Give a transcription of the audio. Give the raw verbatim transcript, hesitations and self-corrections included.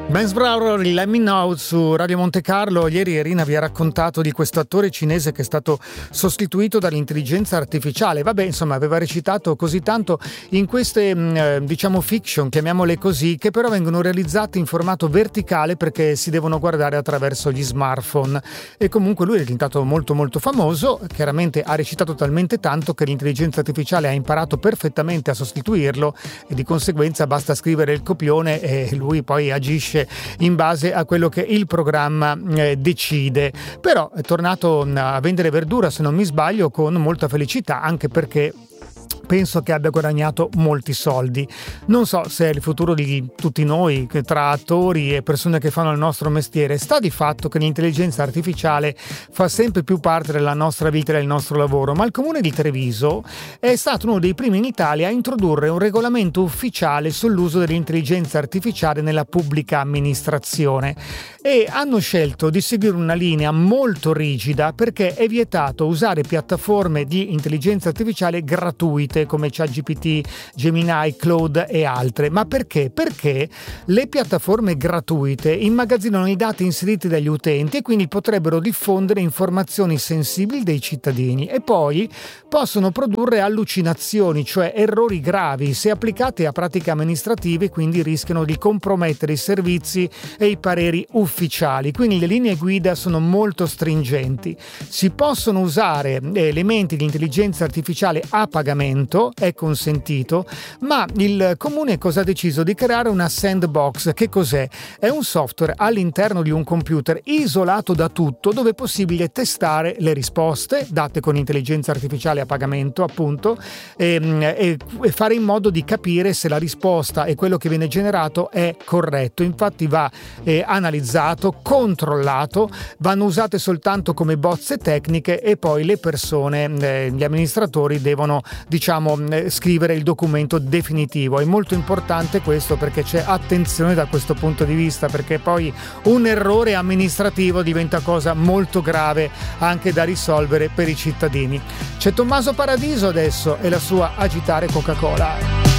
Ben Sbrower, Let Me Know su Radio Monte Carlo. Ieri Irina vi ha raccontato di questo attore cinese che è stato sostituito dall'intelligenza artificiale. Vabbè, insomma, aveva recitato così tanto in queste, eh, diciamo, fiction, chiamiamole così, che però vengono realizzate in formato verticale perché si devono guardare attraverso gli smartphone. E comunque lui è diventato molto molto famoso, chiaramente ha recitato talmente tanto che l'intelligenza artificiale ha imparato perfettamente a sostituirlo e di conseguenza basta scrivere il copione e lui poi agisce in base a quello che il programma eh, decide. Però è tornato a vendere verdura, se non mi sbaglio, con molta felicità, anche perché penso che abbia guadagnato molti soldi. Non so se è il futuro di tutti noi, che tra attori e persone che fanno il nostro mestiere. Sta di fatto che l'intelligenza artificiale fa sempre più parte della nostra vita e del nostro lavoro, ma il Comune di Treviso è stato uno dei primi in Italia a introdurre un regolamento ufficiale sull'uso dell'intelligenza artificiale nella pubblica amministrazione e hanno scelto di seguire una linea molto rigida perché è vietato usare piattaforme di intelligenza artificiale gratuite come ChatGPT, Gemini, Claude e altre. Ma perché? Perché le piattaforme gratuite immagazzinano i dati inseriti dagli utenti e quindi potrebbero diffondere informazioni sensibili dei cittadini e poi possono produrre allucinazioni, cioè errori gravi se applicate a pratiche amministrative, quindi rischiano di compromettere i servizi e i pareri ufficiali. Quindi le linee guida sono molto stringenti. Si possono usare elementi di intelligenza artificiale a pagamento, è consentito, ma il comune cosa ha deciso? Di creare una sandbox. Che cos'è? È un software all'interno di un computer isolato da tutto, dove è possibile testare le risposte date con intelligenza artificiale a pagamento, appunto, e, e, e fare in modo di capire se la risposta e quello che viene generato è corretto. Infatti va eh, analizzato, controllato, vanno usate soltanto come bozze tecniche e poi le persone, eh, gli amministratori devono, diciamo, scrivere il documento definitivo. È molto importante questo perché c'è attenzione da questo punto di vista, perché poi un errore amministrativo diventa cosa molto grave anche da risolvere per i cittadini. C'è Tommaso Paradiso adesso e la sua Agitare Coca-Cola.